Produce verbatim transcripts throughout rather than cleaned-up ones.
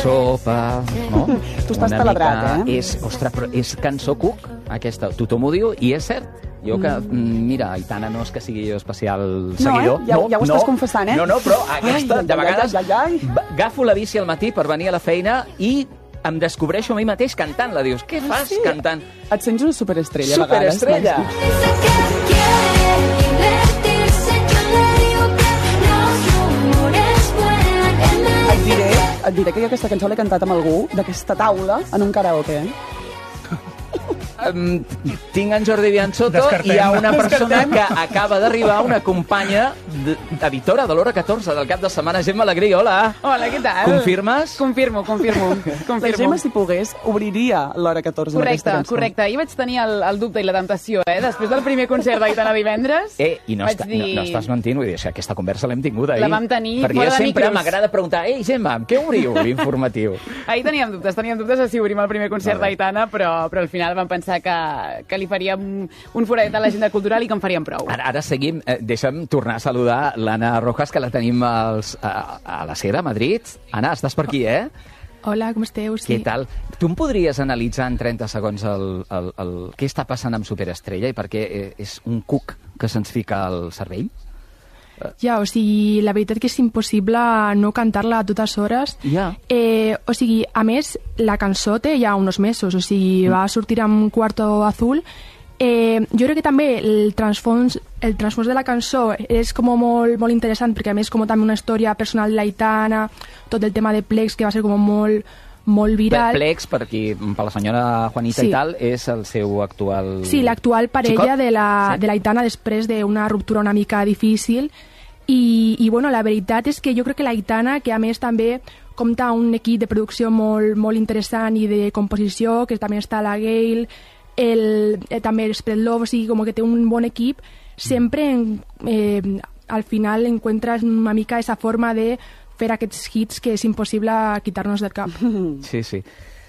sopa, no? Tu estàs taladrat, eh? És, ostres, però és cançó Cook, aquesta. Tothom ho diu, i és cert. Jo que, mm. mira, Aitana no és que sigui jo especial seguidor. No, eh? Ja, ja ho estàs confessant, eh? No, no, però aquesta, ai, de vegades, ai, ai, ai. agafo la bici al matí per venir a la feina i em descobreixo a mi mateix cantant-la. Dius, què fas sí. cantant? Et sents una superestrella, superestrella. a vegades. Et diré, et diré que jo aquesta cançó l'he cantat amb algú d'aquesta taula en un karaoke, eh? Um, tinc en Jordi Bianchotto. Descartem. I hi ha una persona Descartem. que acaba d'arribar, una companya de, editora de l'Hora catorze del cap de setmana, Gemma Alegrí, hola. Hola, què tal? Confirmes? Confirmo, confirmo. confirmo. La Gemma, si pogués, obriria l'Hora catorze amb Correcte, aquesta cançó. correcte. Jo vaig tenir el, el dubte i la temptació, eh? Després del primer concert d'Aitana divendres... Eh, i no, vaig està, dir... no, no estàs mentint, vull dir, aquesta conversa l'hem tingut ahir. La vam tenir perquè fora jo de sempre micros. m'agrada preguntar, ei, Gemma, què obriu l'informatiu? Ahir teníem dubtes, teníem dubtes de si obrim el primer concert Vale. d'Aitana, però, però al final vam pensar que, que li faríem un foradet a l'agenda cultural i que en faríem prou. Ara, ara seguim, eh, deixa'm tornar a saludar l'Anna Rojas, que la tenim als, a, a la Sera, a Madrid. Anna, estàs per aquí, eh? Hola, com esteu? Sí. Què tal? Tu em podries analitzar en trenta segons el, el, el, què està passant amb Superestrella i per què eh, és un cuc que se'ns fica al cervell? Ja, o sigui, la veritat que és impossible no cantar-la a totes hores. Ja. Eh, o sigui, a més, la cançó té ja uns mesos, o sigui, mm. va sortir amb Cuarto Azul. Eh, jo crec que també el transfons, el transfons de la cançó és com molt, molt interessant, perquè a més com també una història personal de l'Aitana, tot el tema de Plex, que va ser com molt, molt viral. Plex, per aquí, per la senyora Juanita Sí. i tal, és el seu actual... Sí, l'actual parella xicot? de la, Sí. de l'Aitana després d'una ruptura una mica difícil. I, i bueno, la veritat és que jo crec que l'Aitana, que a més també compta un equip de producció molt, molt interessant i de composició, que també està la Gail, el, eh, també el Spread Love, o sigui, com que té un bon equip, sempre en, eh, al final encuentras una mica esa forma de fer aquests hits que és impossible quitar-nos del cap. Sí, sí.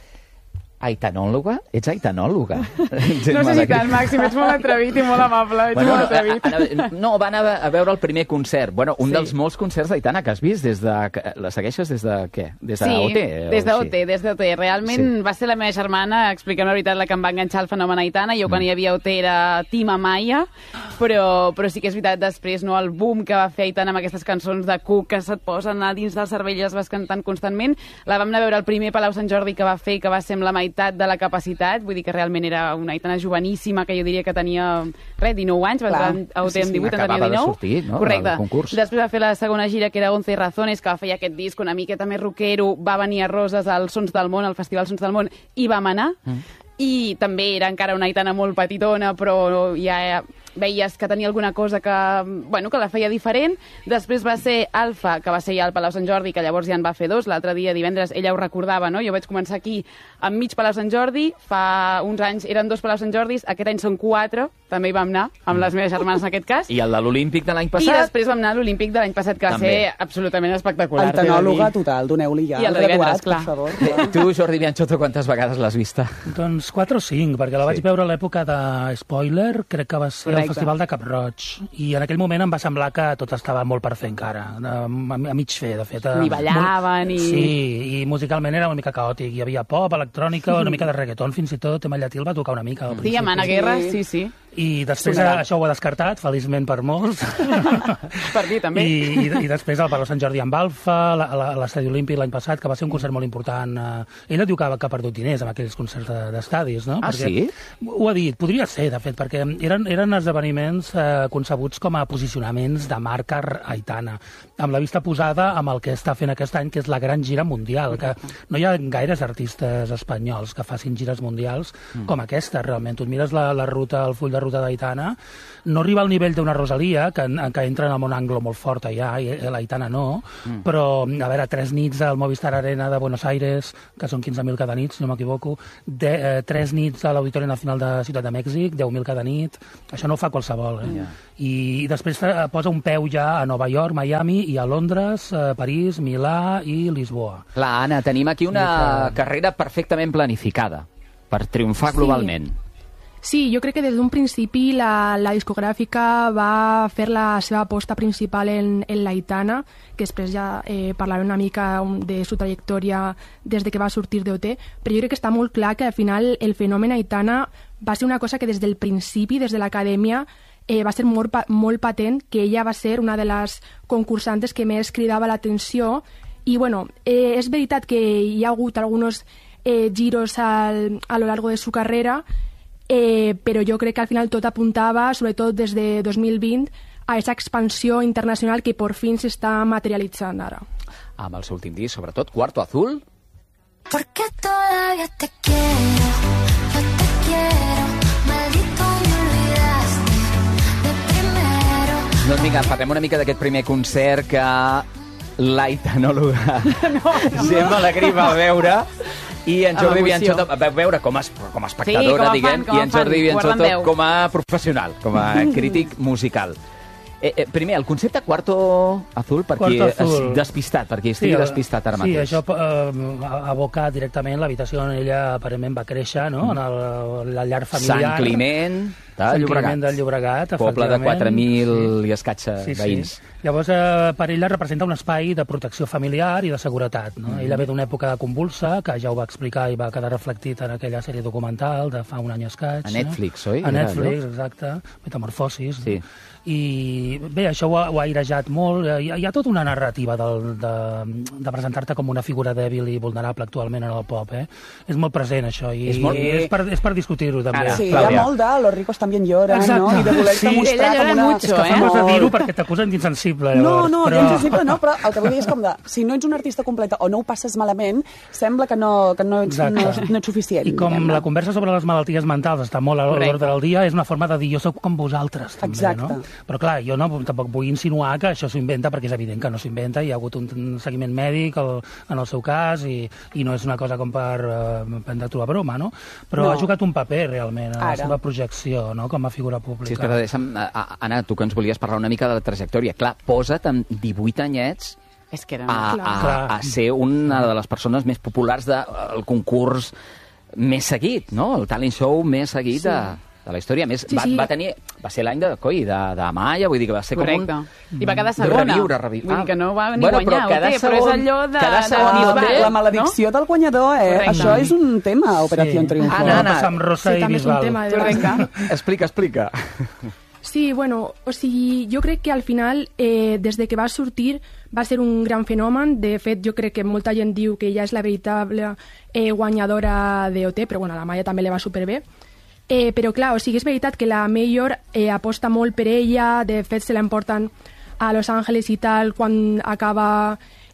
Aitanòloga? Ets aitanòloga? No sé si tant, Màxim, ets molt atrevit i molt amable, ets Bueno, molt atrevit. a, a, no, van a, a veure el primer concert. Bueno, un Sí. dels molts concerts d'Aitana que has vist des de... que- La segueixes des de què? Des de Sí, O T? o des de O així? T, des de O T. Realment Sí. va ser la meva germana, expliquem la veritat, la que em va enganxar el fenomen Aitana. Jo quan hi havia O T era Team Amaya, però, però sí que és veritat després, no, el boom que va fer Aitana amb aquestes cançons de Cook que se't posen a dins del cervell i les vas cantant constantment. La vam anar a veure el primer Palau Sant Jordi que va fer, que va ser amb la meitat de la capacitat, vull dir que realment era una Aitana joveníssima, que jo diria que tenia, res, dinou anys, va Clar. entrar a O T amb Sí, sí. divuit, en Acabava tenia de dinou. sortir, no, Correcte. del concurs. Després va fer la segona gira, que era Once Razones, que va fer aquest disc una miqueta més rockero, va venir a Roses als Sons del Món, al Festival Sons del Món, i vam anar. Mm. I també era encara una Aitana molt petitona, però ja veies que tenia alguna cosa que, bueno, que la feia diferent. Després va ser Alfa, que va ser ja al Palau Sant Jordi, que llavors ja en va fer dos. L'altre dia, divendres, ella ho recordava, no? Jo vaig començar aquí amb mig Palau Sant Jordi, fa uns anys eren dos Palau Sant Jordis, aquest any són quatre, també hi vam anar, amb les meves germanes en aquest cas. I el de l'Olímpic de l'any I passat? després vam anar a l'Olímpic de l'any passat, que va També. ser absolutament espectacular. Aitanòloga total, doneu-li ja I el el de divendres, graduat, clar. per favor. Eh, Tu, Jordi Bianchotto, quantes vegades l'has vista? Doncs quatre o cinc, perquè la vaig Sí. veure a l'època de Spoiler, crec que va ser Correcte. al Festival de Cap-roig, i en aquell moment em va semblar que tot estava molt per fer encara, a, a mig fer, de fet. Ni ballaven, ni... Sí, i musicalment era una mica caòtic, hi havia pop, electrònica, una mica de reggaeton, fins i tot Emma Llatí el va tocar una mica al Sí, principi. amb Anna Guerra, sí, sí. I després Sonarà. això ho ha descartat, feliçment per molts. Per dir, també. I, i, I després el Palau Sant Jordi amb Alfa, la- la- l'Estadi Olímpic l'any passat, que va ser un concert molt important. Eh, ella diu que, ha- que ha perdut diners amb aquells concerts de- d'estadis, no? Ah, sí? Ho ha dit, podria ser, de fet, perquè eren, eren esdeveniments eh, concebuts com a posicionaments de marca Aitana, amb la vista posada amb el que està fent aquest any, que és la gran gira mundial, que no hi ha gaires artistes espanyols que facin gires mundials mm. com aquesta, realment. Tu et mires la, la ruta, el full de ruta d'Aitana, no arriba al nivell d'una Rosalia, que, que entra en el món anglo molt fort allà, i l'Aitana no, mm. però, a veure, tres nits al Movistar Arena de Buenos Aires, que són quinze mil cada nit, si no m'equivoco, de, eh, tres nits a l'Auditori Nacional de Ciutat de Mèxic, deu mil cada nit, això no ho fa qualsevol. Eh? Yeah. I, I després eh, posa un peu ja a Nova York, Miami, i a Londres, eh, París, Milà i Lisboa. Clar, Anna, tenim aquí una Sí, que- carrera perfectament planificada per triomfar Sí. globalment. Sí, jo crec que des d'un principi la, la discogràfica va fer la seva aposta principal en, en l'Aitana, que després ja eh, parlaré una mica de su trajectòria des de que va sortir d'O T, però jo crec que està molt clar que al final el fenomen Aitana va ser una cosa que des del principi, des de l'acadèmia, eh, va ser molt, molt patent, que ella va ser una de les concursantes que més cridava l'atenció. I bueno, eh, és veritat que hi ha hagut alguns eh, giros al, a lo largo de su carrera, Eh, però jo crec que al final tot apuntava, sobretot des de dos mil vint, a aquesta expansió internacional que per fin s'està materialitzant ara. Amb el seu últim disc, sobretot, Cuarto Azul. Porque todavía te quiero, yo te quiero, maldito me olvidaste de primero. Doncs vinga, parlem una mica d'aquest primer concert que l'aitanòloga no, no. Gemma Alegrí va veure. I en Jordi Bianciotto vau veure com a, com a espectadora, sí, com a diguem, fan, i en Jordi Bianciotto com a professional, com a crític musical. Eh, eh, primer, el concepte Cuarto Azul, per qui és despistat, per qui estigui sí, despistat ara mateix. Sí, això eh, ha abocat directament l'habitació on ella aparentment va créixer, no? En el, la llar familiar. Sant Climent de Sant Llobregat. Climent del Llobregat, poble de quatre mil sí. i escaig sí, veïns. Sí. Llavors, eh, per ella representa un espai de protecció familiar i de seguretat. No? Mm. Ella ve d'una època convulsa, que ja ho va explicar i va quedar reflectit en aquella sèrie documental de fa un any escaig. A Netflix, no? Oi? A Netflix, no? Exacte. Metamorfosis. Sí. I bé, això ho ha, ho ha airejat molt. Hi ha, hi ha tota una narrativa del, de, de presentar-te com una figura dèbil i vulnerable actualment en el pop, eh? És molt present, això, i és, molt... és, per, és per discutir-ho, també. Ara, sí, Clàudia. Hi ha molt de los ricos también lloran, exacte. No? I de voler-te sí. mostrar com una... Mucho, és que fa eh? molt de dir-ho perquè t'acusen d'insensible, llavors. No, no, però... d'insensible no, però el que vull dir és com de... Si no ets un artista complet o no ho passes malament, sembla que no, que no, ets, no, no ets suficient. I com diguem, la conversa sobre les malalties mentals està molt a l'ordre del dia, és una forma de dir jo sóc com vosaltres, també, exacte. No? Però clar, jo no tampoc vull insinuar que això s'ho inventa, perquè és evident que no s'ho inventa, hi ha hagut un seguiment mèdic el, en el seu cas i, i no és una cosa com per uh, prendre-t'ho a broma, no? Però no. Ha jugat un paper realment en la seva projecció, no? Com a figura pública. Sí, però deixa'm, Anna, tu que ens volies parlar una mica de la trajectòria. Clar, posa't amb divuit anyets és que era... a, a, a ser una de les persones més populars del concurs més seguit, no? El talent show més seguit sí. de... de la història. A més, sí, va, sí. va tenir... Va ser l'any de, coi, de, de Maya, vull dir que va ser correcte. Com un... I va quedar segona. Reviure, reviure. Vull dir que no va ni bueno, guanyar, però, té, però és allò de... segon, de la maledicció no? del guanyador, eh? Correcte. Això és un tema, Operació sí. Triunfo. Anna, Anna. Amb Rosa sí, i Bisbal. Explica, explica. Sí, bueno, o sigui, jo crec que al final, eh, des de que va sortir, va ser un gran fenomen. De fet, jo crec que molta gent diu que ella és la veritable eh, guanyadora d'O T, però bueno, la Maya també le va superbé. Eh, però clar, o sigui, és veritat que la Major eh, aposta molt per ella, de fet se l'emporten a Los Angeles i tal quan acaba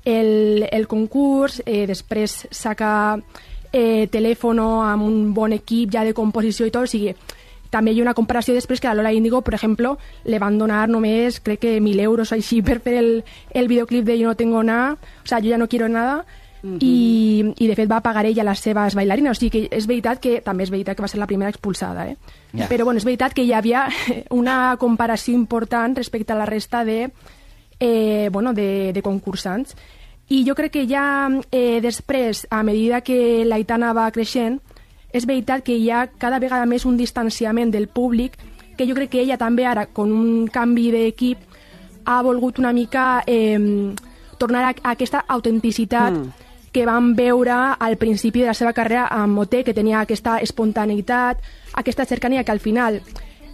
el, el concurs, eh, després saca eh, Telèfono amb un bon equip ja de composició i tot, o sigui, també hi ha una comparació després que a Lola Índigo, per exemple, le van donar només, crec que mil euros així per fer el, el videoclip de Yo no tengo nada, o sea, yo ya no quiero nada, Uh -huh. I, i de fet va pagar ella les seves bailarines, o sigui que és veritat que també és veritat que va ser la primera expulsada, eh? Yeah. Però bueno, és veritat que hi havia una comparació important respecte a la resta de, eh, bueno, de, de concursants, i jo crec que ja eh, després, a medida que l'Aitana va creixent, és veritat que hi ha cada vegada més un distanciament del públic, que jo crec que ella també ara, con un canvi d'equip, ha volgut una mica eh, tornar a, a aquesta autenticitat mm. que vam veure al principi de la seva carrera amb O T, que tenia aquesta espontaneïtat, aquesta cercania que al final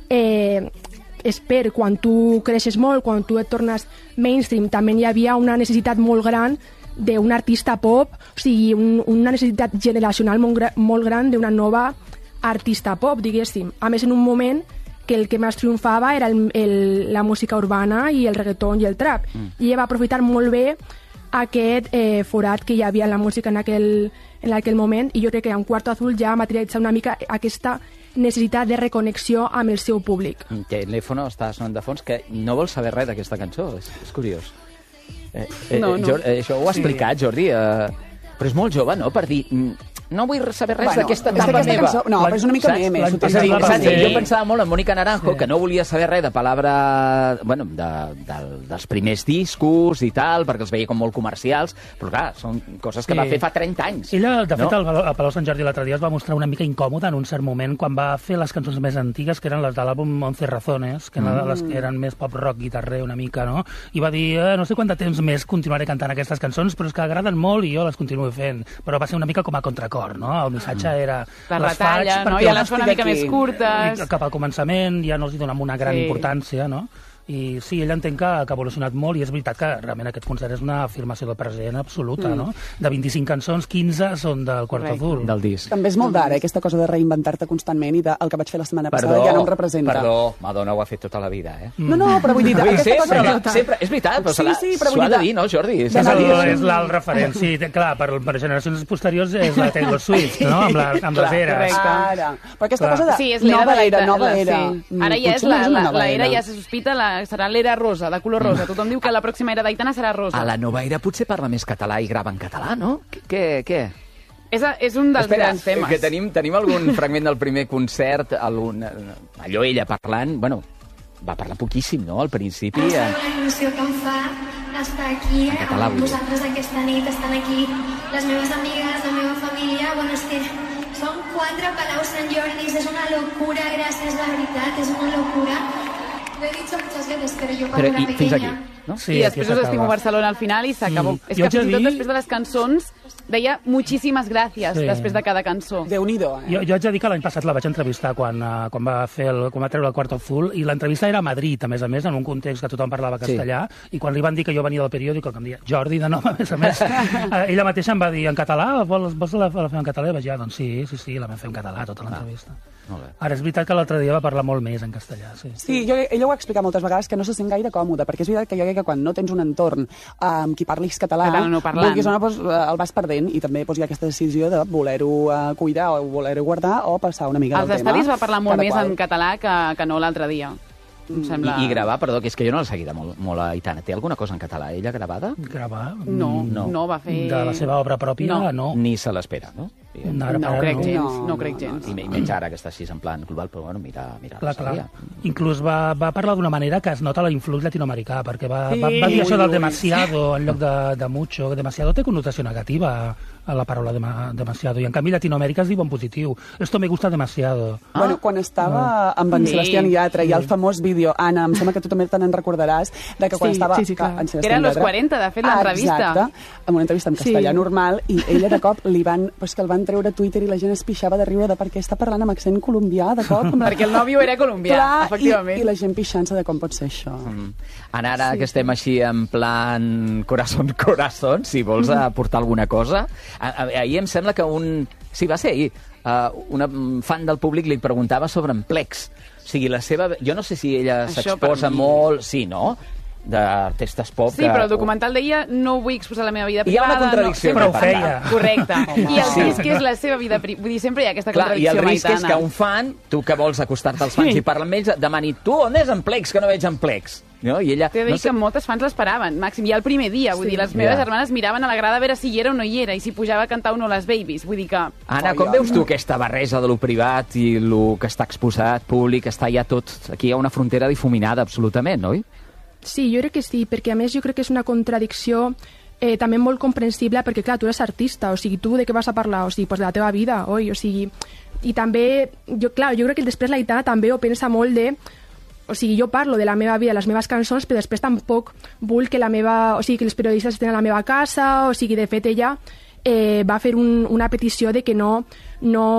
eh, és per quan tu creixes molt, quan tu et tornes mainstream, també hi havia una necessitat molt gran d'un artista pop, o sigui, un, una necessitat generacional molt, molt gran d'una nova artista pop, diguéssim. A més, en un moment que el que més triomfava era el, el, la música urbana i el reggaeton i el trap. Mm. I ella va aprofitar molt bé aquest eh, forat que hi havia en la música en aquell, en aquell moment, i jo crec que en Cuarto Azul ja materialitza una mica aquesta necessitat de reconnexió amb el seu públic. Telèfono està sonant de fons, que no vol saber res d'aquesta cançó, és, és curiós. Eh, eh, no, no. Jordi, eh, això ho ha explicat, sí. Jordi, eh, però és molt jove, no?, per dir... no vull saber res bueno, d'aquesta etapa meva. Cançó, no, però és una mica meme. És a dir, saps, jo pensava molt en Mónica Naranjo, sí. que no volia saber res de palabra, bueno, de, de, dels primers discos i tal, perquè els veia com molt comercials, però clar, són coses que sí. va fer fa trenta anys. Ella, de fet, no? al Palau Sant Jordi l'altre dia es va mostrar una mica incòmoda en un cert moment quan va fer les cançons més antigues, que eren les de l'àlbum Once Razones, que eren mm. les que eren més pop-rock, guitarrer una mica, no? I va dir, eh, no sé quant de temps més continuaré cantant aquestes cançons, però és que agraden molt i jo les continuo fent. Però va ser una mica com a contracor, no? El missatge era... La retalla, no? Ja les fa una mica més curtes. Cap al començament ja no els hi donem una gran sí. importància, no? I sí, ell entenc que, que ha evolucionat molt i és veritat que realment aquest concert és una afirmació del present absoluta, mm. no? De vint-i-cinc cançons, quinze són del Cuarto Azul. Del disc. També és molt d'ara, eh, aquesta cosa de reinventar-te constantment i de, el que vaig fer la setmana perdó, passada ja no em representa. Perdó, Madonna ho ha fet tota la vida, eh? No, no, però vull dir... Mm. Sí, cosa... però, sempre, és veritat, però sí, sí, però s'ho ha de dir, no, Jordi? És, el, és l'alt referent, sí, clar, per, per generacions posteriors és la Taylor Swift, no? Amb, la, amb les eres. Ara. Però aquesta clar. cosa de sí, és nova de era, nova era... Sí. Ara ja és la, la, la era, ja se sospita, la, serà l'era rosa, de color rosa. Tothom diu que la pròxima era d'Aitana serà rosa. A la nova era potser parla més català i grava en català, no? Què? què? És, a, és un dels Espera, grans temes. Que tenim, tenim algun fragment del primer concert, algun, allò ella parlant, bueno, va parlar poquíssim, no?, al principi. Em sap la il·lusió que em fa estar aquí en català, amb vosaltres aquesta nit, estan aquí les meves amigues, la meva família, bueno, és que són quatre Palau Sant Jordis, és una locura, gràcies, la veritat, és una locura. Lo he dicho muchas veces, pero yo cuando però, era i, fins pequeña... aquí, no? Sí, I després us estimo Barcelona al final i s'acabó. Mm. És que fins i tot després de les cançons deia moltíssimes gràcies sí. després de cada cançó. Déu-n'hi-do, eh? Jo, jo haig de dir que l'any passat la vaig entrevistar quan, uh, quan, va fer el, quan va treure el Cuarto Azul i l'entrevista era a Madrid, a més a més, en un context que tothom parlava castellà sí. i quan li van dir que jo venia del periòdic, que em deia Jordi de nom, a més a més, uh, ella mateixa em va dir en català, vols, vols la, la fer en català? I vaig dir, doncs sí, sí, sí, la vam fer en català tota l'entrevista. Ah. Ara és veritat que l'altre dia va parlar molt més en castellà. Sí, sí jo, ella ho ha explicat moltes vegades que no se sent gaire còmode, perquè és veritat que jo crec que quan no tens un entorn amb qui parlis català, no vulguis o no, doncs, el vas perdent i també doncs, hi ha aquesta decisió de voler-ho uh, cuidar o voler-ho guardar o passar una mica del tema. Els estadis va parlar molt més qual. en català que, que no l'altre dia. Sembla... I, I gravar, perdó, que és que jo no l'he seguida molt, molt a Aitana. Té alguna cosa en català, ella, gravada? Gravar? No, no, no va fer... De la seva obra pròpia, no. no. Ni se l'espera, no? No, no, no crec no. gens, no, no crec gens. I menys ara que està així en plan global, però bueno, mira, mira clar, clar. Inclús va, va parlar d'una manera que es nota l'influx latinoamericà, perquè va, sí, va, va dir això del demasiado en lloc de, de mucho. Demasiado té connotació negativa a la paraula de, demasiado, i en canvi Latinoamèrica es diu en positiu. Esto me gusta demasiado. Ah. Bueno, quan estava ah. amb en sí. Sebastián Yatra sí. i el famós vídeo, Anna, em sembla que tu també te n'en recordaràs, de que quan sí, estava... Sí, sí, clar. Eren los quaranta, de fet, l'entrevista. Ah, exacte, amb una entrevista en castellà sí. normal, i ella de cop li van... Pues que el van treure a Twitter i la gent es pixava de riure de per què està parlant amb accent colombià, de cop. Perquè el nòvio era colombià, clar, efectivament. I, I la gent pixant-se de com pot ser això. Mm. Ara, ara sí. que estem així en plan corazón, corazón, si vols mm. aportar alguna cosa. Ahir em sembla que un... Sí, va ser ahir. Uh, una fan del públic li preguntava sobre en Plex. O sigui, la seva... Jo no sé si ella s'exposa mi... molt... Sí, no? D'artistes pop... Sí, que... però el documental deia no vull exposar la meva vida privada... Hi ha una contradicció. No, però ho feia. Correcte. Home. I el sí. risc és la seva vida privada. Vull dir, sempre hi ha aquesta clar, contradicció maitana. I el risc maitana. és que un fan, tu que vols acostar-te als fans sí. i parlar amb ells, demani, tu on és en Plex, que no veig en Plex? No? I ella... T'he de dir no sé... que moltes fans l'esperaven, màxim, ja el primer dia. Vull sí. dir, les meves yeah. germanes miraven a la grada a veure si hi era o no hi era, i si pujava a cantar o no les Babies. Vull dir que... Anna, com veus tu aquesta barreja de lo privat i lo que està exposat, públic, està ja tot... Aquí hi ha una frontera difuminada, absolutament, oi? Sí, jo crec que sí, perquè a més jo crec que és una contradicció eh, també molt comprensible, perquè clar, tu eres artista, o sigui, tu de què vas a parlar? O sigui, pues de la teva vida, oi? O sigui, i també, jo, clar, jo crec que després l'Aitana també ho pensa molt de... O sigui, jo parlo de la meva vida, les meves cançons, però després tampoc vull que la meva... O sigui, que els periodistes estén a la meva casa, o sigui, de fet, ella eh, va fer un, una petició de que no... no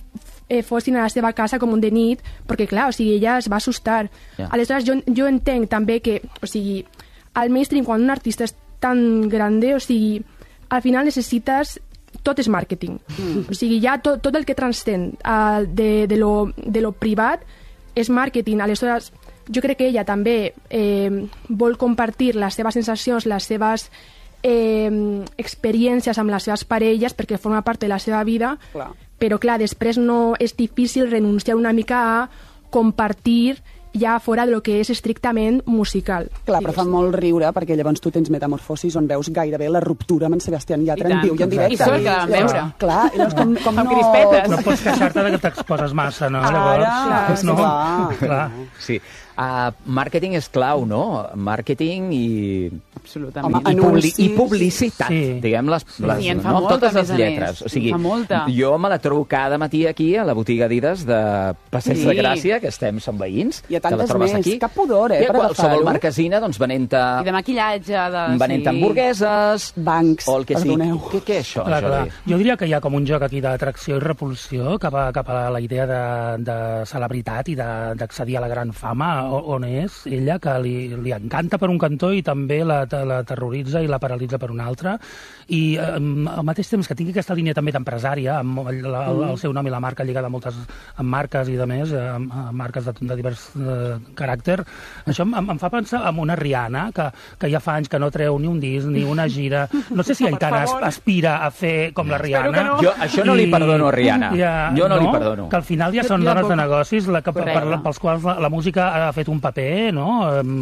Eh, fossin a la seva casa com un de nit, perquè clar, o sigui, ella es va assustar. Yeah. Aleshores, jo, jo entenc també que, o sigui, al mainstream, quan un artista és tan grande, o sigui, al final necessites... Tot és màrqueting. Mm. O sigui, ja tot, tot el que transcén uh, de, de, lo, de lo privat és màrqueting. Aleshores, jo crec que ella també eh, vol compartir les seves sensacions, les seves eh, experiències amb les seves parelles, perquè forma part de la seva vida, clar. Però clar, després no és difícil renunciar una mica a compartir ja fora de lo que és estrictament musical. Clar, però fa molt riure, perquè llavors tu tens Metamorfosis on veus gairebé la ruptura amb en Sebastián Yatra en viu i en directe. I sort que la vam veure. Clar, i llavors com, com amb no... crispetes. No pots queixar-te que t'exposes massa, no? Ara, Llavors, no? clar. clar. Sí. Uh, màrqueting és clau, no? Màrqueting i... Absolutament. Home, I, publi i publicitat, sí. diguem les, les sí, en fa no? molta, totes les a lletres. O sigui, fa molta. Jo me la trobo cada matí aquí a la botiga Adidas de Passeig Sí. de Gràcia, que estem, som veïns. I a te la tantes trobes més. aquí. Cap pudor, eh, I a per qualsevol agafar-ho. marquesina, doncs, venent-te... I de maquillatge, de... venent sí. hamburgueses... Bancs, o el que sigui. perdoneu. Què, què és això, Clar, clar. Jordi? Jo diria que hi ha com un joc aquí d'atracció i repulsió cap a, cap a la idea de, de celebritat i d'accedir a la gran fama, on és ella, que li, li encanta per un cantó i també la, la terroritza i la paralitza per un altre. I eh, al mateix temps que tingui aquesta línia també d'empresària, amb el, el, el seu nom i la marca lligada a moltes amb marques i de més, amb, amb marques de, de divers eh, caràcter, això em, em fa pensar en una Rihanna, que, que ja fa anys que no treu ni un disc, ni una gira. No sé si Aitana as, aspira a fer com la Rihanna. no. Jo això no li perdono a Rihanna. Ja, jo no, no li perdono. Que al final ja són Jo dones tampoc. de negocis la, que, per, Correcte. pels quals la, la música ha fet un paper, no?,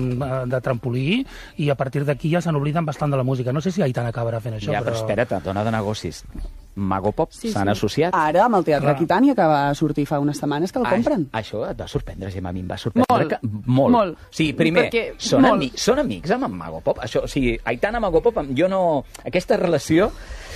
de trampolí, i a partir d'aquí ja se n'obliden bastant de la música. No sé si Aitana acabarà fent això, Ja, però però... espera't, dona de negocis. Mago Pop Sí, s'han sí. associat. Ara, amb el Teatre Clar. Aquitània, que va sortir fa unes setmanes, que el Ah, compren. això et va sorprendre, Gemma, a mi em va sorprendre. Molt, que, molt. molt. Sí, primer, Perquè són, molt. ami són amics amb en Mago Pop. Això, o sigui, Aitana, Mago Pop, jo no... Aquesta relació...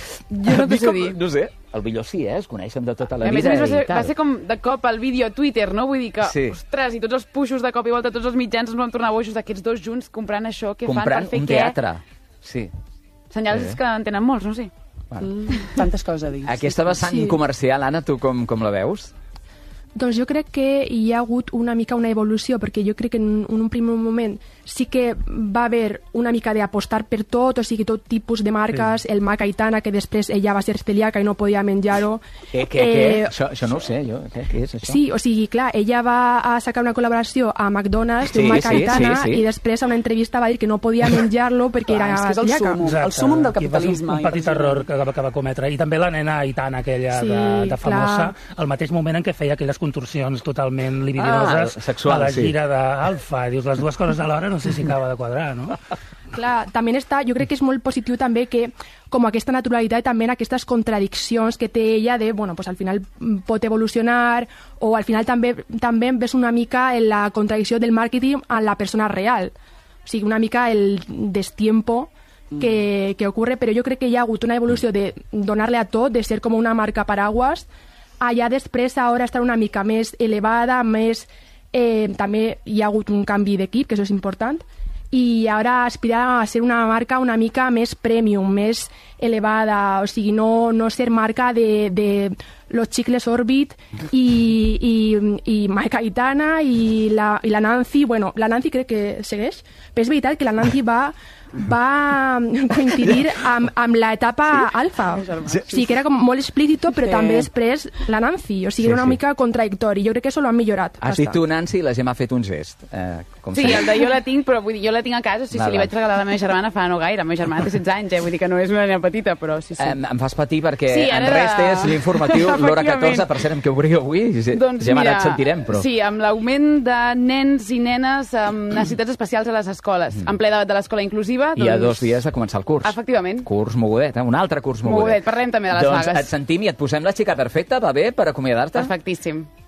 Jo no t'ho sé com- dir. No sé, el millor sí, eh? Es coneixen de tota la A més vida a més va ser, i tal. va ser com de cop el vídeo a Twitter, no? Vull dir que, Sí. ostres, i tots els puixos de cop i volta, tots els mitjans ens vam tornar boixos d'aquests dos junts comprant això, què Comprant fan per fer un què? teatre. Sí. Senyals Eh. que en tenen molts, no sé. Bueno. Tantes coses a dir. Aquesta vessant Sí. comercial, Anna, tu com, com la veus? Doncs jo crec que hi ha hagut una mica una evolució, perquè jo crec que en un primer moment sí que va haver una mica d'apostar per tot, o sigui, tot tipus de marques, sí. el Mac Aitana, que després ella va ser celíaca i no podia menjar-ho. Què, què, què? Això, això no ho sé, jo. Què, què és això? Sí, o sigui, clar, ella va a sacar una col·laboració a McDonald's d'un Sí, Mac sí, Aitana sí, sí. i després a una entrevista va dir que no podia menjar-lo perquè Clar, era és que és el celíaca. súmum. El súmum del Aquí va ser capitalisme, Un, un petit impressionant. error que, va- que va cometre. I també la nena Aitana, aquella Sí, de, de famosa, clar. al mateix moment en què feia aquelles contorsions totalment libidinoses Ah, sexual, a la sí. gira d'Alfa. Dius, les dues coses alhora no sé si acaba de quadrar, no? Clar, també està, jo crec que és molt positiu també que com aquesta naturalitat i també aquestes contradiccions que té ella de, bueno, pues al final pot evolucionar o al final també també ves una mica en la contradicció del màrqueting en la persona real. O sigui, una mica el destiempo que, que ocurre, però jo crec que hi ha hagut una evolució de donar-le a tot, de ser com una marca paraguas, allà després ara estar una mica més elevada, més... Eh, també hi ha hagut un canvi d'equip, que això és important, i ara aspirar a ser una marca una mica més premium, més elevada, o sigui, no, no ser marca de, de los chicles Orbit i, i, i Mac Aitana i la, i la Nancy, bueno, la Nancy crec que segueix, però és veritat que la Nancy va va coincidir amb, amb l'etapa sí? alfa. Sí. O sigui, que era com molt explícito, però Sí. Eh. també després la Nancy. O sigui, Sí, era una sí. mica contradictori. Jo crec que això lo han millorat. Has dit bastant. tu, Nancy, i la Gemma ha fet un gest. Eh, com Sí, sempre. el de jo la tinc, però vull dir, jo la tinc a casa, sí, Val, sí, li val. vaig regalar a la meva germana fa no gaire. La meva germana té setze anys, eh? Vull dir que no és una nena petita, però sí, sí. Eh, em fas patir perquè Sí, en ara res de- és l'informatiu l'hora Efectivament. catorze, per cert, amb què obria avui. Doncs Gemma, mira, ara et sentirem, però... Sí, amb l'augment de nens i nenes amb necessitats especials a les escoles, en ple debat de l'escola inclusiva... I a doncs- dos dies de començar el curs. Efectivament. Curs mogudet, eh? Un altre curs mogudet. Mogudet, parlem també de les doncs vagues. et sentim i et posem la xica perfecta, va bé, per acomiadar-te? Perfectíssim.